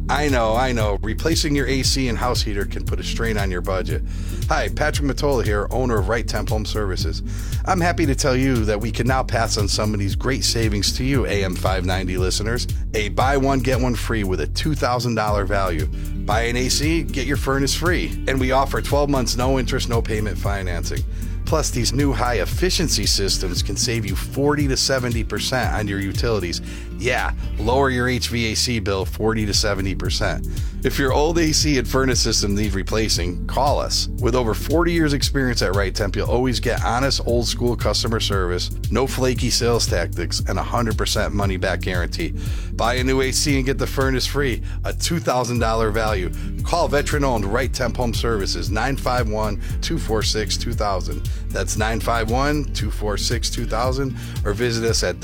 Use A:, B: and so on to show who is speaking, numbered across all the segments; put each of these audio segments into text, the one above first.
A: I know. Replacing your AC and house heater can put a strain on your budget. Hi, Patrick Mottola here, owner of Right Temp Home Services. I'm happy to tell you that we can now pass on some of these great savings to you, AM 590 listeners. A buy one, get one free with a $2,000 value. Buy an AC, get your furnace free. And we offer 12 months, no interest, no payment financing. Plus, these new high-efficiency systems can save you 40 to 70% on your utilities. Yeah, lower your HVAC bill 40 to 70%. If your old AC and furnace system need replacing, call us. With over 40 years experience at Right Temp, you'll always get honest, old-school customer service, no flaky sales tactics, and 100% money-back guarantee. Buy a new AC and get the furnace free, a $2,000 value. Call veteran-owned Right Temp Home Services, 951-246-2000. That's 951-246-2000, or visit us at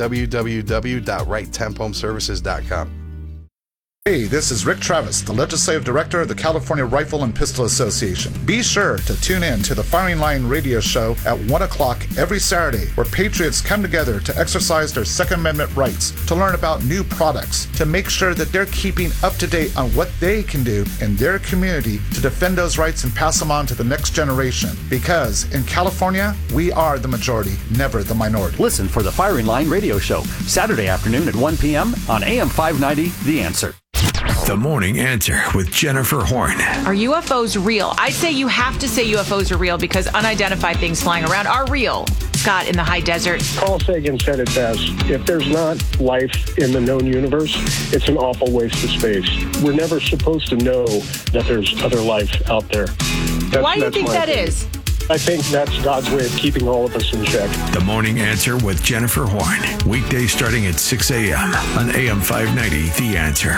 A: www.righttemphomeservices.com.
B: Hey, this is Rick Travis, the Legislative Director of the California Rifle and Pistol Association. Be sure to tune in to the Firing Line radio show at 1 o'clock every Saturday, where patriots come together to exercise their Second Amendment rights, to learn about new products, to make sure that they're keeping up to date on what they can do in their community to defend those rights and pass them on to the next generation. Because in California, we are the majority, never the minority.
C: Listen for the Firing Line radio show, Saturday afternoon at 1 p.m. on AM 590, The Answer.
D: The Morning Answer with Jennifer Horn.
E: Are UFOs real? I say you have to say UFOs are real because unidentified things flying around are real. Scott in the high desert.
F: Carl Sagan said it best. If there's not life in the known universe, it's an awful waste of space. We're never supposed to know that there's other life out there.
E: Why do you think that is?
F: I think that's God's way of keeping all of us in check.
D: The Morning Answer with Jennifer Horn. Weekdays starting at 6 a.m. on AM 590, The Answer.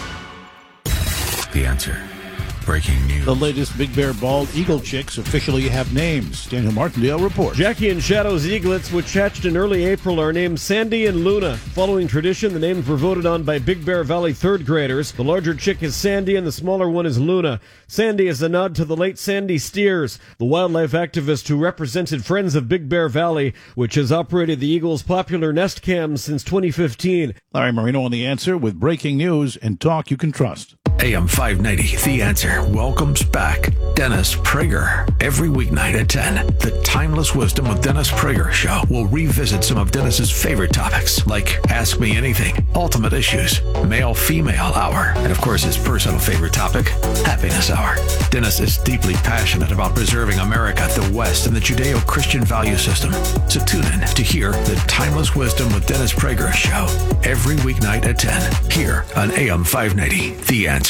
D: The Answer. Breaking news.
G: The latest Big Bear Bald Eagle chicks officially have names. Daniel Martindale reports.
H: Jackie and Shadow's eaglets, which hatched in early April, are named Sandy and Luna. Following tradition, the names were voted on by Big Bear Valley third graders. The larger chick is Sandy and the smaller one is Luna. Sandy is a nod to the late Sandy Steers, the wildlife activist who represented Friends of Big Bear Valley, which has operated the Eagle's popular nest cams since 2015.
G: Larry Marino on The Answer with breaking news and talk you can trust.
D: AM 590, The Answer welcomes back Dennis Prager. Every weeknight at 10, the Timeless Wisdom with Dennis Prager show will revisit some of Dennis's favorite topics, like Ask Me Anything, Ultimate Issues, Male-Female Hour, and of course his personal favorite topic, Happiness Hour. Dennis is deeply passionate about preserving America, the West, and the Judeo-Christian value system. So tune in to hear the Timeless Wisdom with Dennis Prager show every weeknight at 10, here on AM 590, The Answer.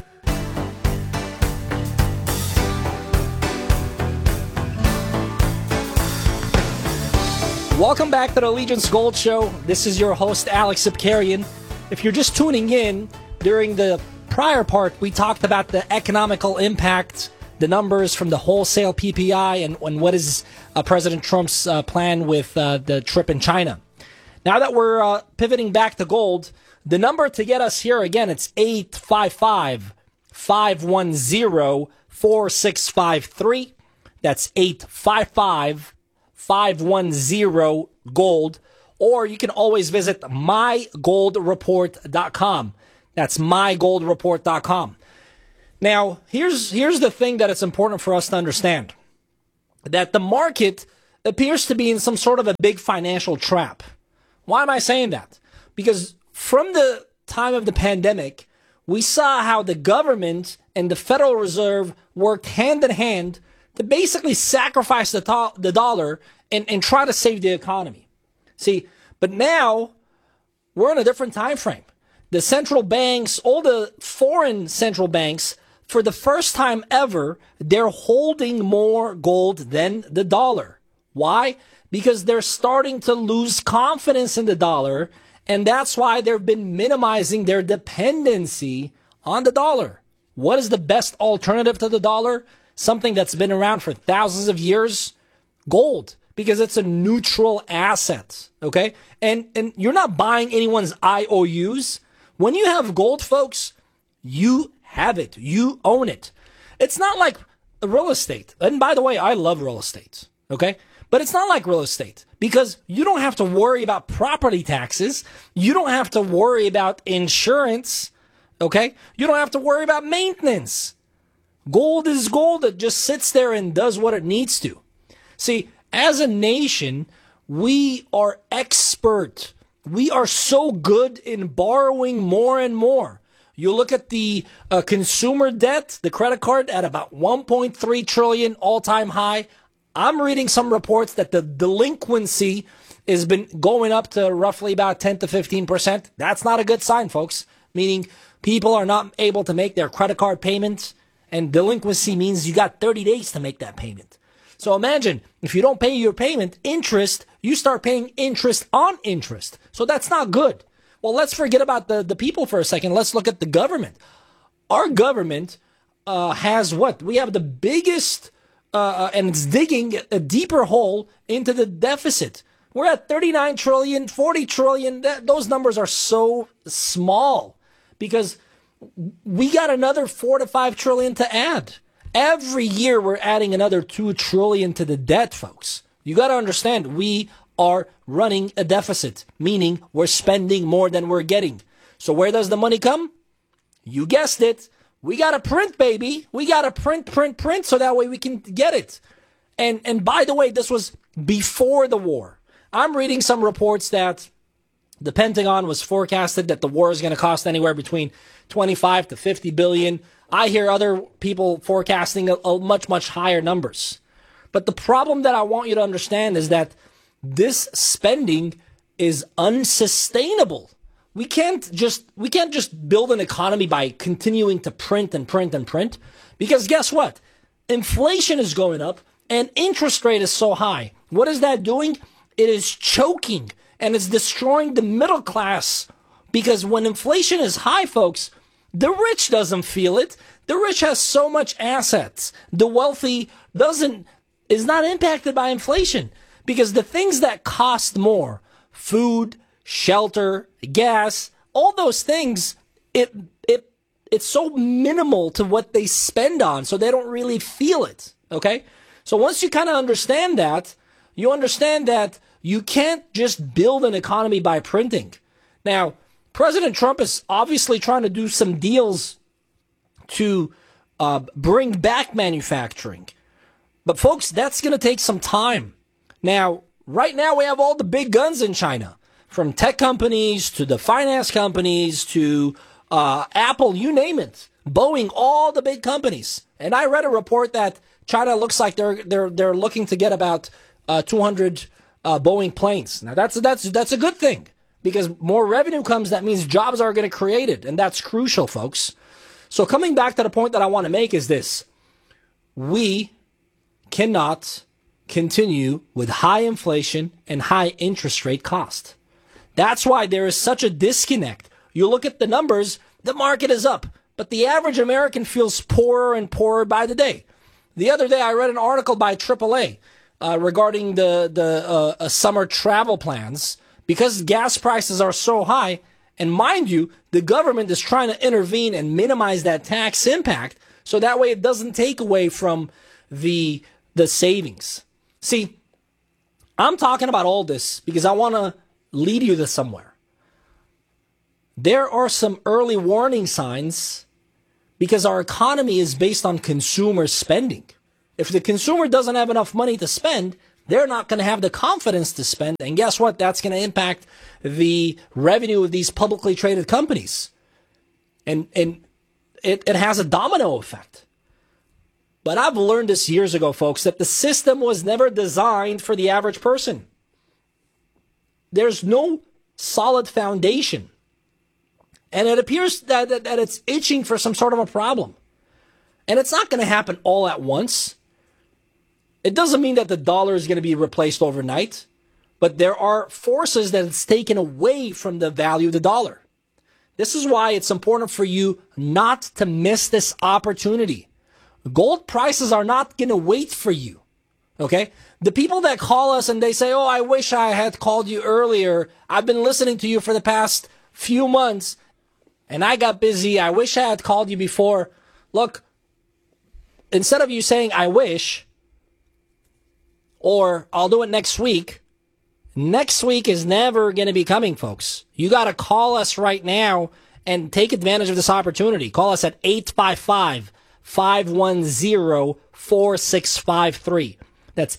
I: Welcome back to the Allegiance Gold Show. This is your host, Alex Zipkarian. If you're just tuning in, during the prior part, we talked about the economical impact, the numbers from the wholesale PPI, and what is President Trump's plan with the trip in China. Now that we're pivoting back to gold, the number to get us here, again, it's 855-510-4653. That's 855-510-GOLD. Or you can always visit mygoldreport.com. That's mygoldreport.com. Now, here's the thing that it's important for us to understand. That the market appears to be in some sort of a big financial trap. Why am I saying that? Because from the time of the pandemic, we saw how the government and the Federal Reserve worked hand in hand to basically sacrifice the dollar and try to save the economy. See, but now we're in a different time frame. The central banks, all the foreign central banks, for the first time ever, they're holding more gold than the dollar. Why? Because they're starting to lose confidence in the dollar, and that's why they've been minimizing their dependency on the dollar. What is the best alternative to the dollar? Something that's been around for thousands of years? Gold, because it's a neutral asset, okay? And you're not buying anyone's IOUs. When you have gold, folks, you have it. You own it. It's not like real estate. And by the way, I love real estate, okay? But it's not like real estate because you don't have to worry about property taxes. You don't have to worry about insurance. Okay? You don't have to worry about maintenance. Gold is gold. It just sits there and does what it needs to. See, as a nation, we are expert. We are so good in borrowing more and more. You look at the consumer debt, the credit card, at about 1.3 trillion, all-time high. I'm reading some reports that the delinquency has been going up to roughly about 10 to 15%. That's not a good sign, folks, meaning people are not able to make their credit card payments, and delinquency means you got 30 days to make that payment. So imagine if you don't pay your payment, interest, you start paying interest on interest. So that's not good. Well, let's forget about the people for a second. Let's look at the government. Our government has what? We have the biggest, and it's digging a deeper hole into the deficit. We're at 39 trillion, 40 trillion. Those numbers are so small because we got another 4 to 5 trillion to add. Every year we're adding another 2 trillion to the debt, folks. You got to understand, we are running a deficit, meaning we're spending more than we're getting. So where does the money come? You guessed it. We got to print, baby. We got to print, so that way we can get it. And by the way, this was before the war. I'm reading some reports that the Pentagon was forecasted that the war is going to cost anywhere between 25 to 50 billion. I hear other people forecasting a much higher numbers. But the problem that I want you to understand is that this spending is unsustainable. We can't just build an economy by continuing to print, because guess what? Inflation is going up and interest rate is so high. What is that doing? It is choking and it's destroying the middle class, because when inflation is high, folks, the rich doesn't feel it. The rich has so much assets. The wealthy is not impacted by inflation, because the things that cost more, food, shelter, gas, all those things, it's so minimal to what they spend on, so they don't really feel it. Okay? So once you kind of understand that, you understand that you can't just build an economy by printing. Now, President Trump is obviously trying to do some deals to bring back manufacturing. But folks, that's going to take some time. Now, right now we have all the big guns in China, from tech companies to the finance companies to Apple, you name it, Boeing, all the big companies. And I read a report that China looks like they're looking to get about 200 Boeing planes. Now that's a good thing, because more revenue comes. That means jobs are going to create it, and that's crucial, folks. So coming back to the point that I want to make is this: we cannot continue with high inflation and high interest rate cost. That's why there is such a disconnect. You look at the numbers, the market is up, but the average American feels poorer and poorer by the day. The other day, I read an article by AAA regarding the summer travel plans, because gas prices are so high. And mind you, the government is trying to intervene and minimize that tax impact, so that way it doesn't take away from the savings. See, I'm talking about all this because I want to lead you to somewhere. There are some early warning signs, because our economy is based on consumer spending. If the consumer doesn't have enough money to spend, they're not going to have the confidence to spend. And guess what? That's going to impact the revenue of these publicly traded companies. And it has a domino effect. But I've learned this years ago, folks, that the system was never designed for the average person. There's no solid foundation. And it appears that it's itching for some sort of a problem. And it's not going to happen all at once. It doesn't mean that the dollar is going to be replaced overnight, but there are forces that it's taken away from the value of the dollar. This is why it's important for you not to miss this opportunity. Gold prices are not going to wait for you. Okay? The people that call us and they say, "Oh, I wish I had called you earlier. I've been listening to you for the past few months and I got busy. I wish I had called you before." Look, instead of you saying, "I wish," or "I'll do it next week," next week is never going to be coming, folks. You got to call us right now and take advantage of this opportunity. Call us at 855-510-4653. That's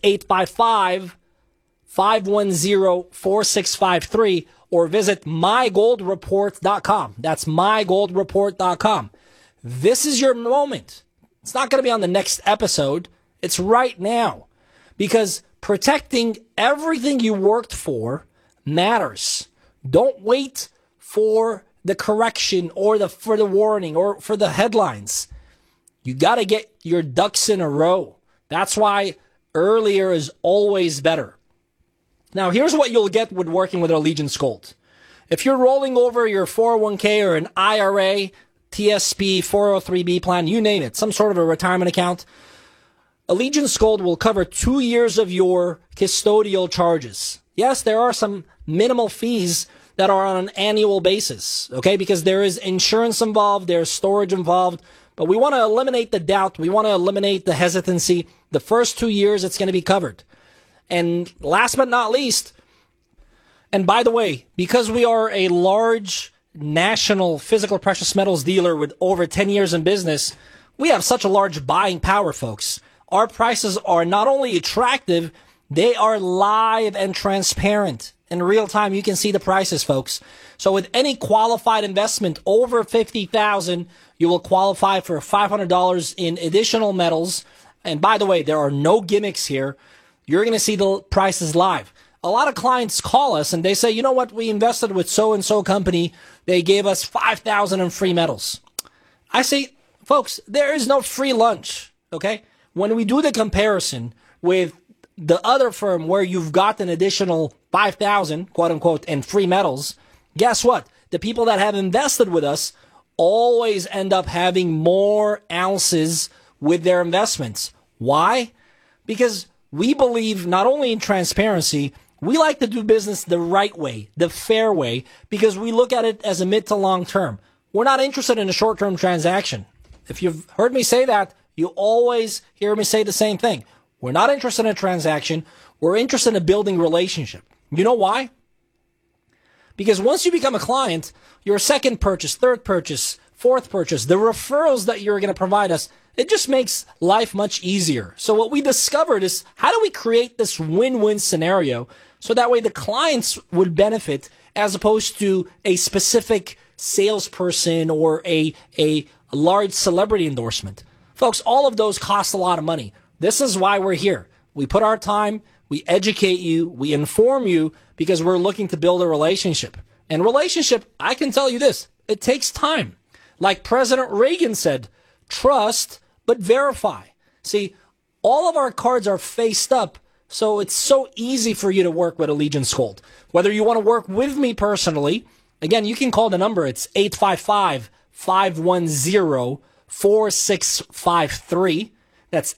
I: 855-510-4653, or visit mygoldreport.com. That's mygoldreport.com. This is your moment. It's not going to be on the next episode. It's right now, because protecting everything you worked for matters. Don't wait for the correction or for the warning or for the headlines. You got to get your ducks in a row. That's why earlier is always better. Now, here's what you'll get with working with Allegiance Gold. If you're rolling over your 401k or an IRA, TSP, 403b plan, you name it, some sort of a retirement account, Allegiance Gold will cover 2 years of your custodial charges. Yes, there are some minimal fees that are on an annual basis, okay? Because there is insurance involved, there's storage involved, but we want to eliminate the doubt. We want to eliminate the hesitancy. The first 2 years, it's going to be covered. And last but not least, and by the way, because we are a large national physical precious metals dealer with over 10 years in business, we have such a large buying power, folks. Our prices are not only attractive, they are live and transparent. In real time, you can see the prices, folks. So with any qualified investment over $50,000, you will qualify for $500 in additional metals. And by the way, there are no gimmicks here. You're going to see the prices live. A lot of clients call us and they say, you know what, we invested with so-and-so company. They gave us $5,000 in free metals. I say, folks, there is no free lunch, okay? When we do the comparison with the other firm where you've got an additional 5,000, quote unquote, in free metals, guess what? The people that have invested with us always end up having more ounces with their investments. Why? Because we believe not only in transparency, we like to do business the right way, the fair way, because we look at it as a mid to long term. We're not interested in a short-term transaction. If you've heard me say that, you always hear me say the same thing. We're not interested in a transaction. We're interested in building relationship. You know why? Because once you become a client, your second purchase, third purchase, fourth purchase, the referrals that you're going to provide us, it just makes life much easier. So what we discovered is, how do we create this win-win scenario so that way the clients would benefit as opposed to a specific salesperson or a large celebrity endorsement? Folks, all of those cost a lot of money. This is why we're here. We put our time, we educate you, we inform you, because we're looking to build a relationship. And relationship, I can tell you this, it takes time. Like President Reagan said, trust, but verify. See, all of our cards are faced up, so it's so easy for you to work with Allegiance Gold. Whether you want to work with me personally, again, you can call the number. It's 855-510-4653. That's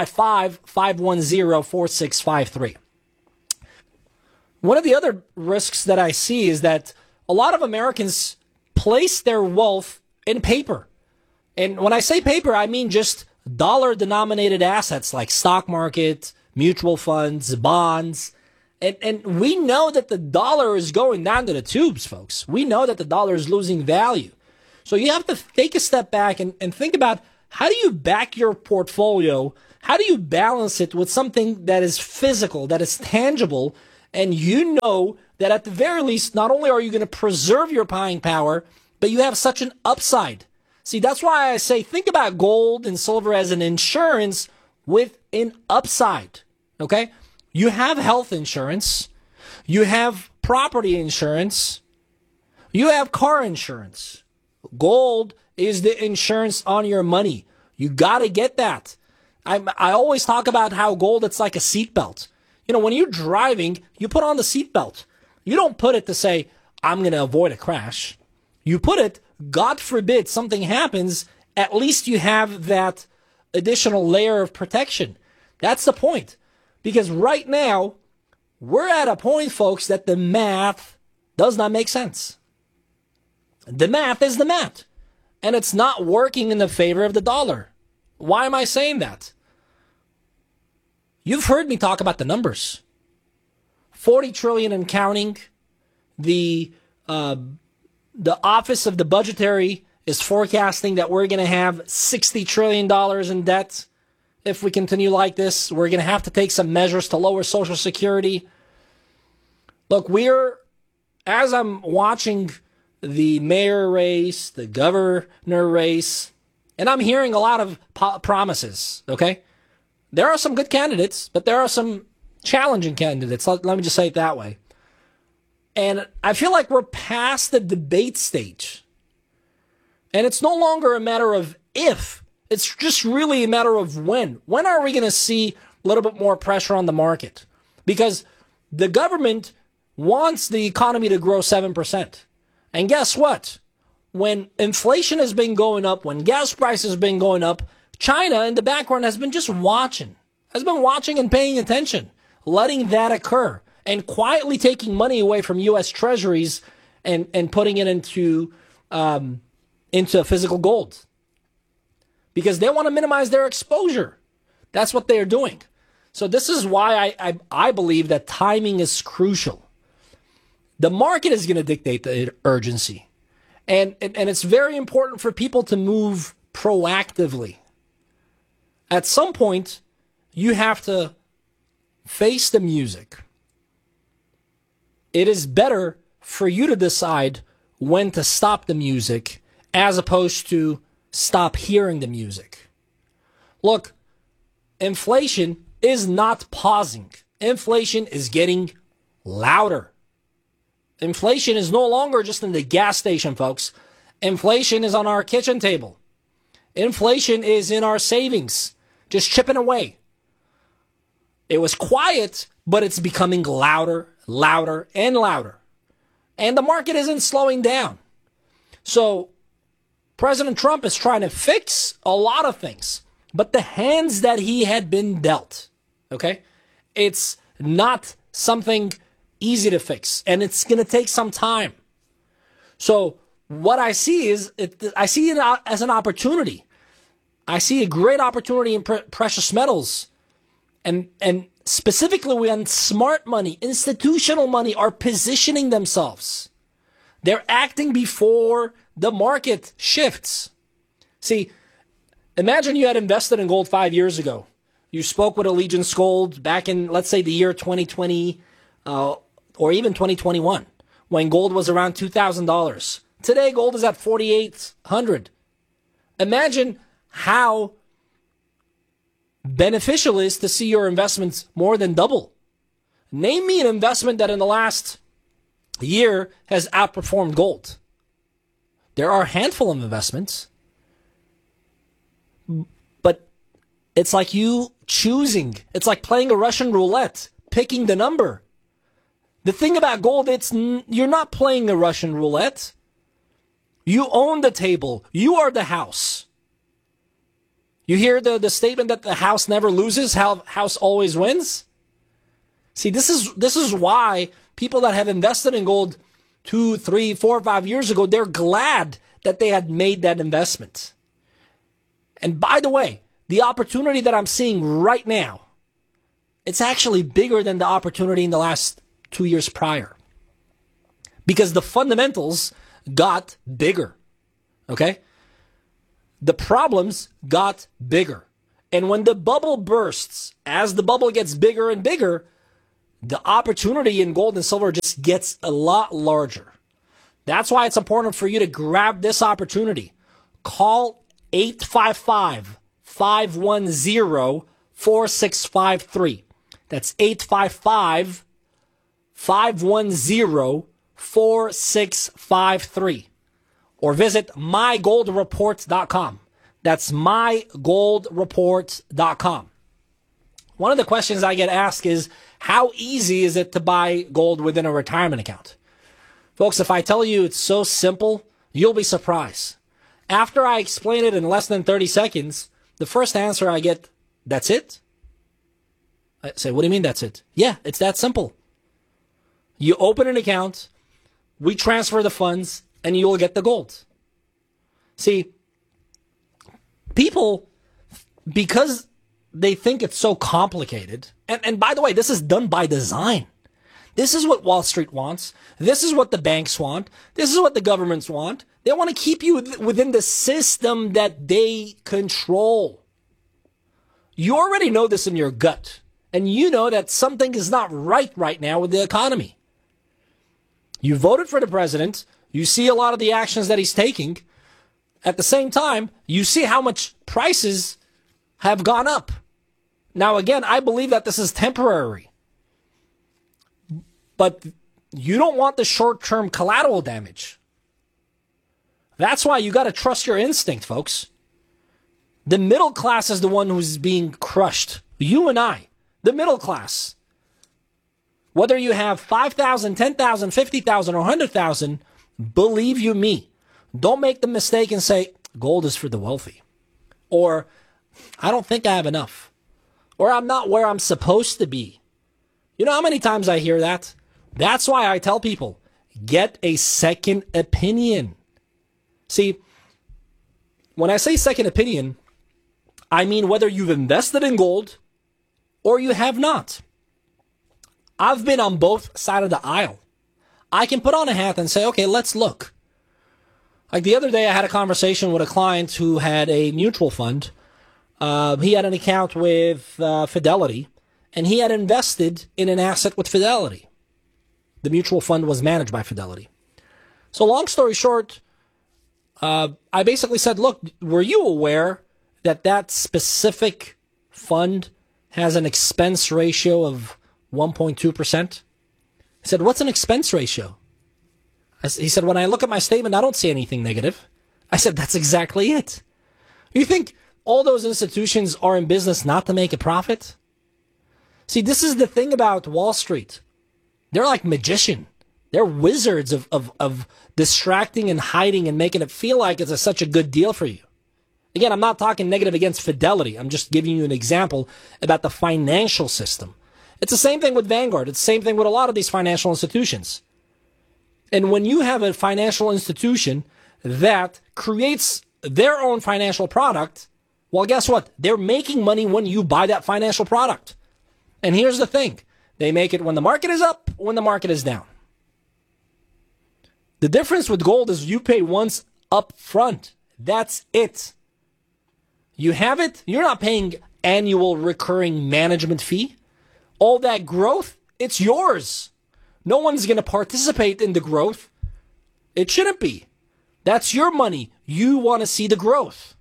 I: 855-510-4653. One of the other risks that I see is that a lot of Americans place their wealth in paper. And when I say paper, I mean just dollar-denominated assets like stock market, mutual funds, bonds. And we know that the dollar is going down to the tubes, folks. We know that the dollar is losing value. So you have to take a step back and think about, how do you back your portfolio? How do you balance it with something that is physical, that is tangible, and you know that at the very least, not only are you going to preserve your buying power, but you have such an upside. See, that's why I say think about gold and silver as an insurance with an upside, okay? You have health insurance, you have property insurance, you have car insurance. Gold is the insurance on your money. You got to get that. I always talk about how gold, it's like a seatbelt. You know, when you're driving, you put on the seatbelt. You don't put it to say, I'm going to avoid a crash. You put it, God forbid something happens, at least you have that additional layer of protection. That's the point. Because right now, we're at a point, folks, that the math does not make sense. The math is the math. And it's not working in the favor of the dollar. Why am I saying that? You've heard me talk about the numbers. 40 trillion and counting. The The Office of the Budgetary is forecasting that we're going to have $60 trillion in debt. If we continue like this, we're going to have to take some measures to lower Social Security. Look, as I'm watching the mayor race, the governor race, and I'm hearing a lot of promises, okay? There are some good candidates, but there are some challenging candidates. Let me just say it that way. And I feel like we're past the debate stage. And it's no longer a matter of if. It's just really a matter of when. When are we going to see a little bit more pressure on the market? Because the government wants the economy to grow 7%. And guess what? When inflation has been going up, when gas prices have been going up, China in the background has been just watching. Has been watching and paying attention, letting that occur, and quietly taking money away from U.S. treasuries and putting it into physical gold. Because they want to minimize their exposure. That's what they're doing. So this is why I believe that timing is crucial. The market is going to dictate the urgency. And it's very important for people to move proactively. At some point, you have to face the music. It is better for you to decide when to stop the music as opposed to stop hearing the music. Look, inflation is not pausing. Inflation is getting louder. Inflation is no longer just in the gas station, folks. Inflation is on our kitchen table. Inflation is in our savings, just chipping away. It was quiet, but it's becoming louder, louder, and louder. And the market isn't slowing down. So President Trump is trying to fix a lot of things, but the hands that he had been dealt, okay, it's not something easy to fix, and it's going to take some time. So what I see is, I see it as an opportunity. I see a great opportunity in precious metals, and specifically when smart money, institutional money are positioning themselves. They're acting before the market shifts. See, imagine you had invested in gold 5 years ago. You spoke with Allegiance Gold back in, let's say, the year 2020 or even 2021, when gold was around $2,000. Today, gold is at $4,800. Imagine how beneficial it is to see your investments more than double. Name me an investment that in the last year has outperformed gold. There are a handful of investments, but it's like you choosing. It's like playing a Russian roulette, picking the number. The thing about gold, you're not playing a Russian roulette. You own the table. You are the house. You hear the statement that the house never loses, house always wins? See, this is why people that have invested in gold 2, 3, 4, 5 years ago, they're glad that they had made that investment. And by the way, the opportunity that I'm seeing right now, it's actually bigger than the opportunity in the last 2 years prior. Because the fundamentals got bigger. Okay? The problems got bigger. And when the bubble bursts, as the bubble gets bigger and bigger, the opportunity in gold and silver just gets a lot larger. That's why it's important for you to grab this opportunity. Call 855-510-4653. That's 855-510-4653. Or visit mygoldreport.com. That's mygoldreport.com. One of the questions I get asked is, how easy is it to buy gold within a retirement account? Folks, if I tell you it's so simple, you'll be surprised. After I explain it in less than 30 seconds, the first answer I get, that's it? I say, what do you mean that's it? Yeah, it's that simple. You open an account, we transfer the funds, and you will get the gold. See, people, because they think it's so complicated, and by the way, this is done by design. This is what Wall Street wants. This is what the banks want. This is what the governments want. They want to keep you within the system that they control. You already know this in your gut. And you know that something is not right now with the economy. You voted for the president. You see a lot of the actions that he's taking. At the same time, you see how much prices have gone up. Now, again, I believe that this is temporary. But you don't want the short-term collateral damage. That's why you got to trust your instinct, folks. The middle class is the one who's being crushed. You and I, the middle class. Whether you have 5,000, 10,000, 50,000, or 100,000, believe you me, don't make the mistake and say, gold is for the wealthy. Or, I don't think I have enough. Or, I'm not where I'm supposed to be. You know how many times I hear that? That's why I tell people, get a second opinion. See, when I say second opinion, I mean whether you've invested in gold or you have not. I've been on both sides of the aisle. I can put on a hat and say, okay, let's look. Like the other day, I had a conversation with a client who had a mutual fund. He had an account with Fidelity, and he had invested in an asset with Fidelity. The mutual fund was managed by Fidelity. So long story short, I basically said, look, were you aware that that specific fund has an expense ratio of 1.2%? I said, what's an expense ratio? He said, when I look at my statement, I don't see anything negative. I said, that's exactly it. You think all those institutions are in business not to make a profit? See, this is the thing about Wall Street. They're like magician. They're wizards of distracting and hiding and making it feel like it's such a good deal for you. Again, I'm not talking negative against Fidelity. I'm just giving you an example about the financial system. It's the same thing with Vanguard. It's the same thing with a lot of these financial institutions. And when you have a financial institution that creates their own financial product, well, guess what? They're making money when you buy that financial product. And here's the thing. They make it when the market is up, when the market is down. The difference with gold is you pay once up front. That's it. You have it. You're not paying annual recurring management fee. All that growth, it's yours. No one's going to participate in the growth. It shouldn't be. That's your money. You want to see the growth.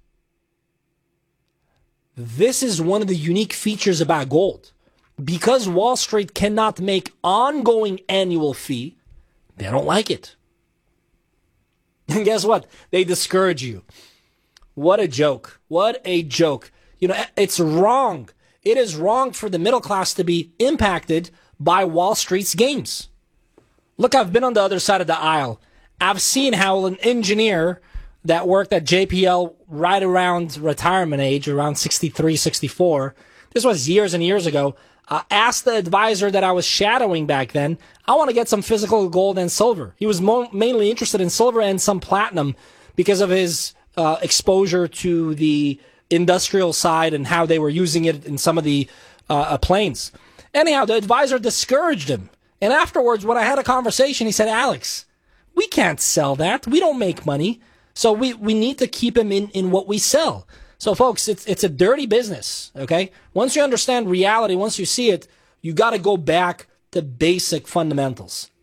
I: This is one of the unique features about gold. Because Wall Street cannot make ongoing annual fee, they don't like it. And guess what? They discourage you. What a joke. What a joke. You know, it's wrong. It is wrong for the middle class to be impacted by Wall Street's games. Look, I've been on the other side of the aisle. I've seen how an engineer that worked at JPL right around retirement age, around 63, 64, this was years and years ago, asked the advisor that I was shadowing back then, I want to get some physical gold and silver. He was mainly interested in silver and some platinum because of his exposure to the industrial side and how they were using it in some of the planes. Anyhow, the advisor discouraged him. And afterwards, when I had a conversation, he said, Alex, we can't sell that. We don't make money. So we need to keep him in what we sell. So, folks, it's a dirty business, okay? Once you understand reality, once you see it, you got to go back to basic fundamentals.